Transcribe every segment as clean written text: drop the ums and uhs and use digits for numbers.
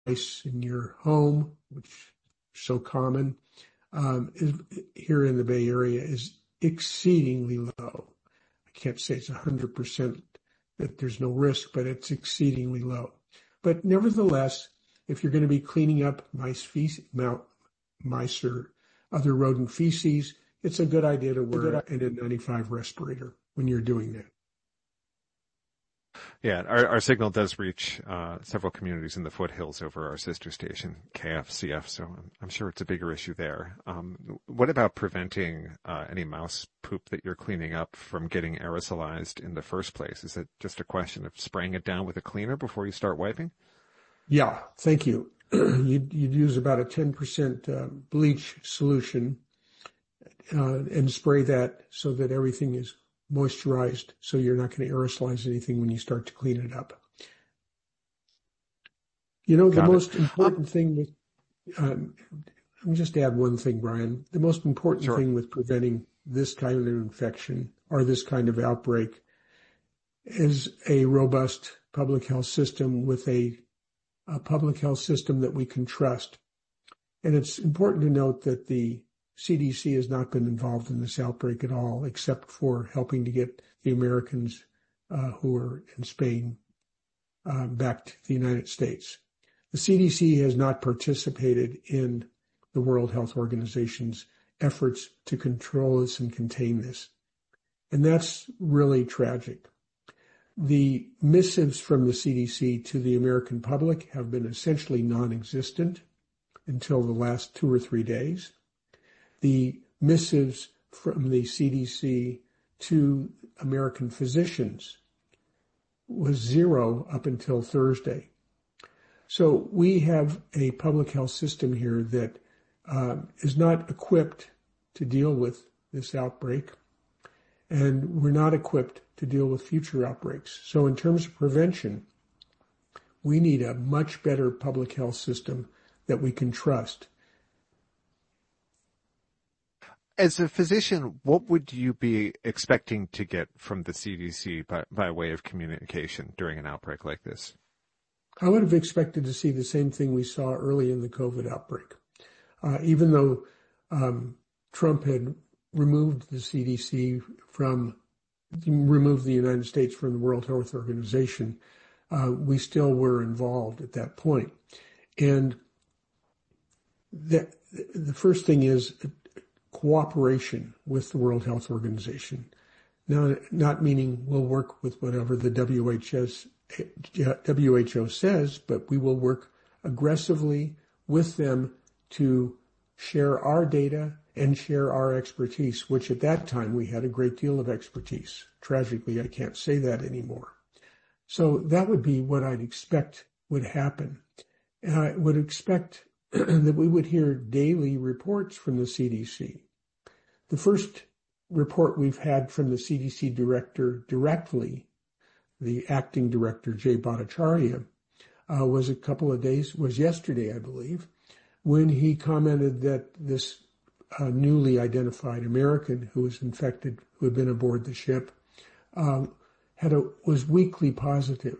device in your home, which is so common, is, here in the Bay Area, is exceedingly low. I can't say it's 100% that there's no risk, but it's exceedingly low. But nevertheless, if you're going to be cleaning up mice or other rodent feces, it's a good idea to wear an N95 respirator when you're doing that. Yeah, our signal does reach several communities in the foothills over our sister station, KFCF, so I'm sure it's a bigger issue there. What about preventing any mouse poop that you're cleaning up from getting aerosolized in the first place? Is it just a question of spraying it down with a cleaner before you start wiping? Yeah, thank you. You'd use about a 10% bleach solution and spray that so that everything is moisturized, so you're not going to aerosolize anything when you start to clean it up. You know, the most important thing with, let me just add one thing, Brian. The most important thing with preventing this kind of infection or this kind of outbreak is a robust public health system with a public health system that we can trust. And it's important to note that the CDC has not been involved in this outbreak at all, except for helping to get the Americans who are in Spain back to the United States. The CDC has not participated in the World Health Organization's efforts to control this and contain this. And that's really tragic. The missives from the CDC to the American public have been essentially non-existent until the last 2 or 3 days. The missives from the CDC to American physicians was 0 up until Thursday. So we have a public health system here that is not equipped to deal with this outbreak, and we're not equipped to deal with future outbreaks. So in terms of prevention, we need a much better public health system that we can trust. As a physician, what would you be expecting to get from the CDC by way of communication during an outbreak like this? I would have expected to see the same thing we saw early in the COVID outbreak. Even though Trump had removed the CDC removed the United States from the World Health Organization, we still were involved at that point. And the first thing is cooperation with the World Health Organization. Now, not meaning we'll work with whatever the WHO says, but we will work aggressively with them to share our data and share our expertise, which at that time we had a great deal of expertise. Tragically, I can't say that anymore. So that would be what I'd expect would happen. And I would expect that we would hear daily reports from the CDC. The first report we've had from the CDC director directly, the acting director, Jay Bhattacharya, was yesterday, I believe, when he commented that this newly identified American who was infected, who had been aboard the ship, was weakly positive.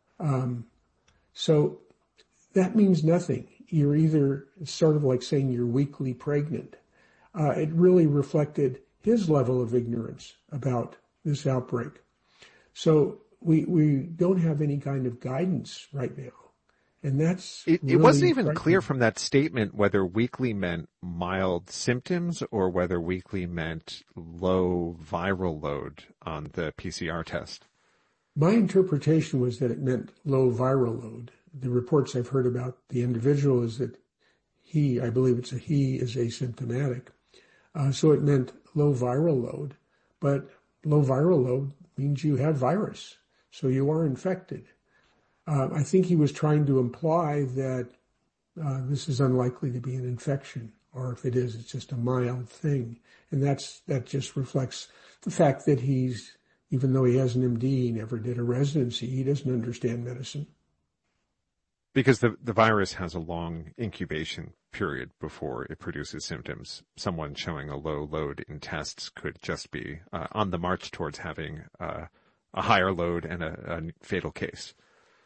So that means nothing. You're either sort of like saying you're weakly pregnant. It really reflected his level of ignorance about this outbreak. So we don't have any kind of guidance right now. And that's it wasn't even clear from that statement whether weakly meant mild symptoms or whether weakly meant low viral load on the PCR test. My interpretation was that it meant low viral load. The reports I've heard about the individual is that I believe it's he is asymptomatic. So it meant low viral load, but low viral load means you have virus, so you are infected. I think he was trying to imply that this is unlikely to be an infection, or if it is, it's just a mild thing. And that just reflects the fact that even though he has an MD, he never did a residency, he doesn't understand medicine. Because the virus has a long incubation period before it produces symptoms. Someone showing a low load in tests could just be on the march towards having a higher load and a fatal case.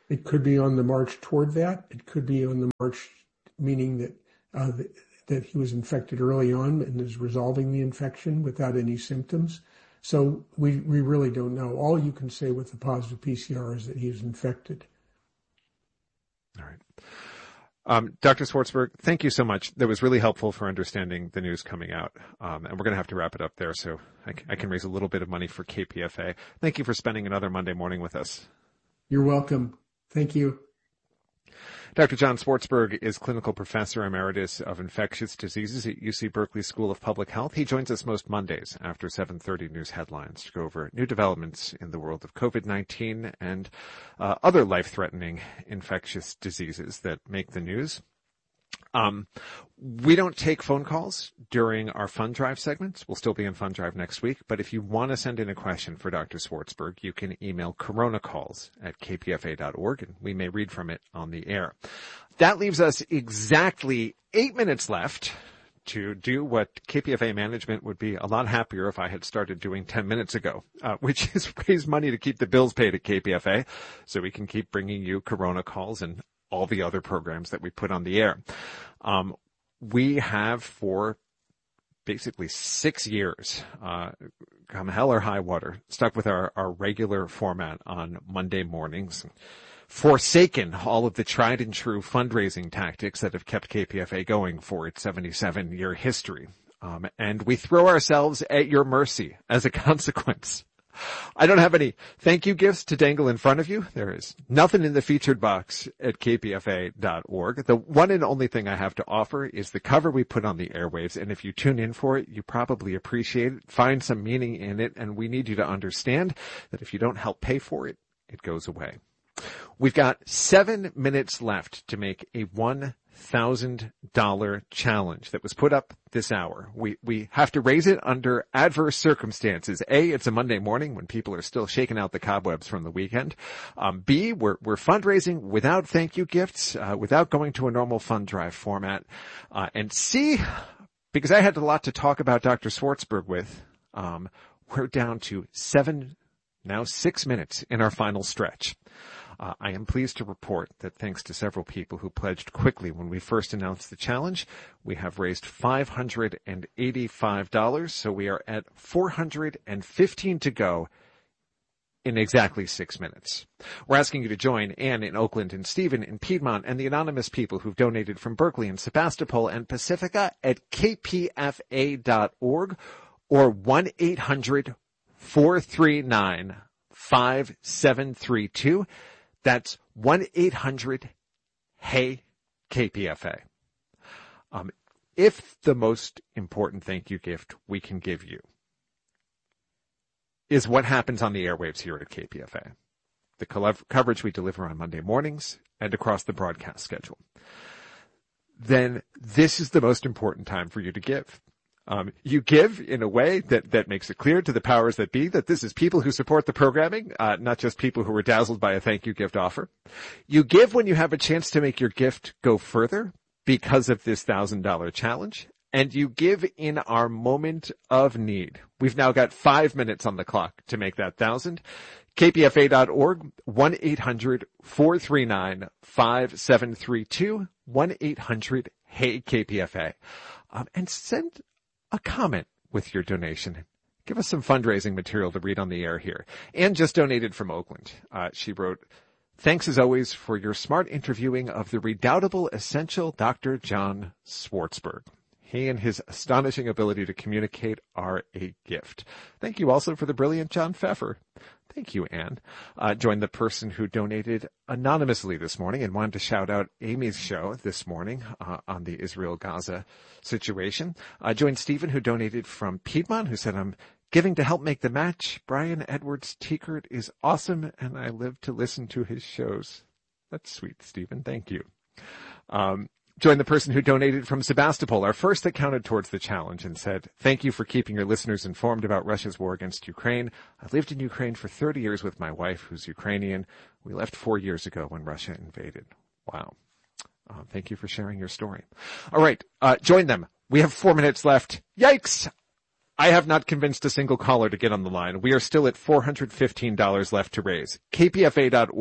It could be on the march toward that. It could be on the march, meaning that he was infected early on and is resolving the infection without any symptoms. So we really don't know. All you can say with the positive PCR is that he is infected. All right. Dr. Swartzberg, thank you so much. That was really helpful for understanding the news coming out. And we're going to have to wrap it up there so I can raise a little bit of money for KPFA. Thank you for spending another Monday morning with us. You're welcome. Thank you. Dr. John Swartzberg is Clinical Professor Emeritus of Infectious Diseases at UC Berkeley School of Public Health. He joins us most Mondays after 7:30 news headlines to go over new developments in the world of COVID-19 and other life-threatening infectious diseases that make the news. We don't take phone calls during our Fund Drive segments. We'll still be in Fund Drive next week, but if you want to send in a question for Dr. Swartzberg, you can email coronacalls@kpfa.org, and we may read from it on the air. That leaves us exactly 8 minutes left to do what KPFA management would be a lot happier if I had started doing 10 minutes ago, which is raise money to keep the bills paid at KPFA so we can keep bringing you Corona Calls and all the other programs that we put on the air. We have for basically 6 years, come hell or high water, stuck with our regular format on Monday mornings, forsaken all of the tried and true fundraising tactics that have kept KPFA going for its 77-year history. And we throw ourselves at your mercy as a consequence. I don't have any thank you gifts to dangle in front of you. There is nothing in the featured box at kpfa.org. The one and only thing I have to offer is the cover we put on the airwaves. And if you tune in for it, you probably appreciate it, find some meaning in it. And we need you to understand that if you don't help pay for it, it goes away. We've got 7 minutes left to make a $1,000 challenge that was put up this hour. We have to raise it under adverse circumstances. A, it's a Monday morning when people are still shaking out the cobwebs from the weekend. B, we're fundraising without thank you gifts, without going to a normal fund drive format. And C, because I had a lot to talk about Dr. Swartzberg with, we're down to 6 minutes in our final stretch. I am pleased to report that thanks to several people who pledged quickly when we first announced the challenge, we have raised $585, so we are at $415 to go in exactly 6 minutes. We're asking you to join Ann in Oakland and Stephen in Piedmont and the anonymous people who've donated from Berkeley and Sebastopol and Pacifica at kpfa.org or 1-800-439-5732. That's 1-800-HEY-KPFA. If the most important thank you gift we can give you is what happens on the airwaves here at KPFA, the coverage we deliver on Monday mornings and across the broadcast schedule, then this is the most important time for you to give. You give in a way that makes it clear to the powers that be that this is people who support the programming, not just people who are dazzled by a thank you gift offer. You give when you have a chance to make your gift go further because of this $1,000 challenge. And you give in our moment of need. We've now got 5 minutes on the clock to make that 1,000. KPFA.org, 1-800-439-5732, 1-800-HEY-KPFA. And send a comment with your donation. Give us some fundraising material to read on the air here. Ann just donated from Oakland. She wrote, "Thanks as always for your smart interviewing of the redoubtable, essential Dr. John Swartzberg. He and his astonishing ability to communicate are a gift. Thank you also for the brilliant John Pfeffer." Thank you, Ann. Joined the person who donated anonymously this morning and wanted to shout out Amy's show this morning on the Israel-Gaza situation. Joined Stephen, who donated from Piedmont, who said, "I'm giving to help make the match. Brian Edwards-Tiekert is awesome, and I live to listen to his shows." That's sweet, Stephen. Thank you. Joined the person who donated from Sebastopol, our first that counted towards the challenge, and said, "Thank you for keeping your listeners informed about Russia's war against Ukraine. I lived in Ukraine for 30 years with my wife, who's Ukrainian. We left 4 years ago when Russia invaded." Wow. Thank you for sharing your story. All right. Join them. We have 4 minutes left. Yikes! I have not convinced a single caller to get on the line. We are still at $415 left to raise. KPFA.org,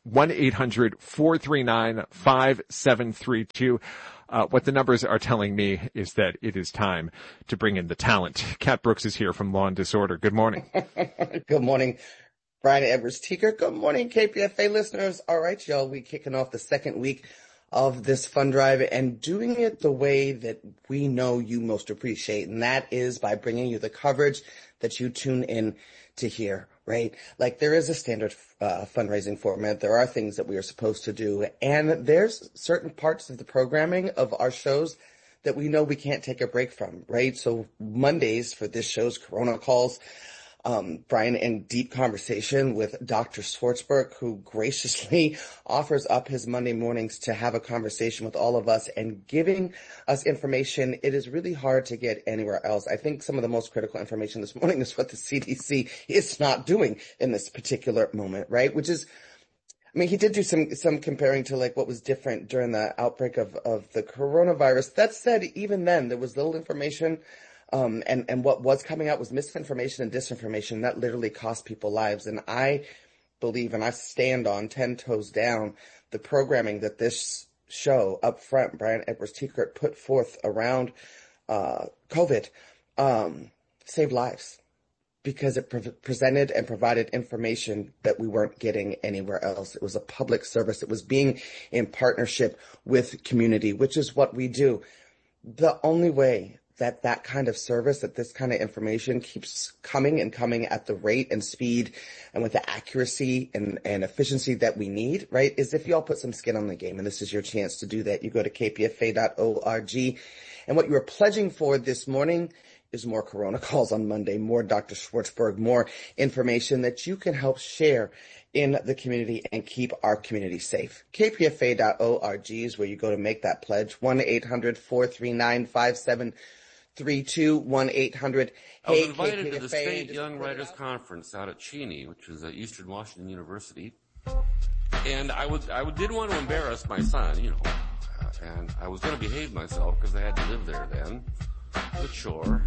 1-800-439-5732. What the numbers are telling me is that it is time to bring in the talent. Kat Brooks is here from Law and Disorder. Good morning. Good morning, Brian Edwards-Teeker. Good morning, KPFA listeners. All right, y'all, we kicking off the second week of this fund drive and doing it the way that we know you most appreciate, and that is by bringing you the coverage that you tune in to hear, right? Like, there is a standard fundraising format. There are things that we are supposed to do, and there's certain parts of the programming of our shows that we know we can't take a break from, right? So Mondays for this show's Corona Calls, Brian in deep conversation with Dr. Schwartzberg, who graciously offers up his Monday mornings to have a conversation with all of us and giving us information it is really hard to get anywhere else. I think some of the most critical information this morning is what the CDC is not doing in this particular moment, right? Which is, I mean, he did do some comparing to like what was different during the outbreak of the coronavirus. That said, even then there was little information. And what was coming out was misinformation and disinformation that literally cost people lives. And I believe, and I stand on 10 toes down, the programming that this show up front, Brian Edwards-Teeker, put forth around COVID, saved lives because it presented and provided information that we weren't getting anywhere else. It was a public service. It was being in partnership with community, which is what we do. The only way that kind of service, that this kind of information keeps coming and coming at the rate and speed and with the accuracy and efficiency that we need, right, is if y'all put some skin on the game. And this is your chance to do that. You go to kpfa.org. And what you are pledging for this morning is more Corona Calls on Monday, more Dr. Schwartzberg, more information that you can help share in the community and keep our community safe. kpfa.org is where you go to make that pledge. 1-800-439-5732, 1-800. I was invited to the State Young Writers Conference out at Cheney, which is at Eastern Washington University. And I didn't want to embarrass my son, and I was going to behave myself because I had to live there then. But sure.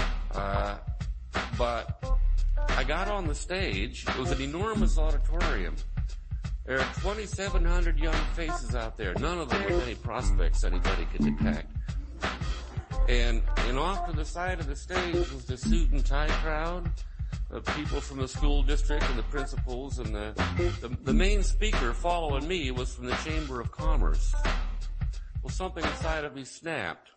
But I got on the stage. It was an enormous auditorium. There are 2,700 young faces out there, none of them with any prospects anybody could detect. And off to the side of the stage was the suit and tie crowd of people from the school district and the principals, and the main speaker following me was from the Chamber of Commerce. Well, something inside of me snapped.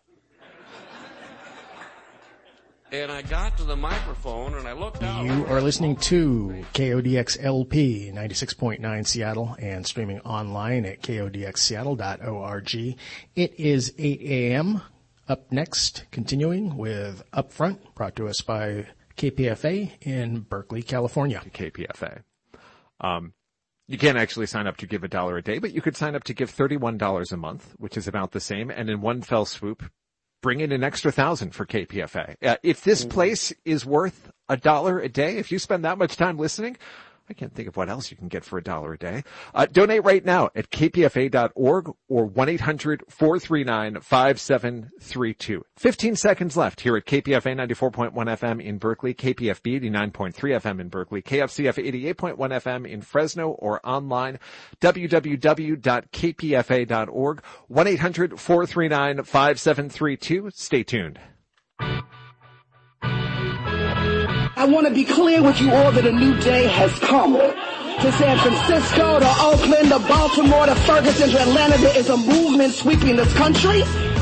And I got to the microphone and I looked out. You are listening to KODX LP 96.9 Seattle and streaming online at kodxseattle.org. It is 8 a.m. Up next, continuing with Upfront, brought to us by KPFA in Berkeley, California. KPFA. You can't actually sign up to give $1 a day, but you could sign up to give $31 a month, which is about the same, and in one fell swoop, bring in an extra $1,000 for KPFA. If this place is worth $1 a day, if you spend that much time listening, I can't think of what else you can get for $1 a day. Donate right now at kpfa.org or 1-800-439-5732. 15 seconds left here at KPFA 94.1 FM in Berkeley, KPFB 89.3 FM in Berkeley, KFCF 88.1 FM in Fresno, or online, www.kpfa.org, 1-800-439-5732. Stay tuned. I want to be clear with you all that a new day has come. To San Francisco, to Oakland, to Baltimore, to Ferguson, to Atlanta, there is a movement sweeping this country.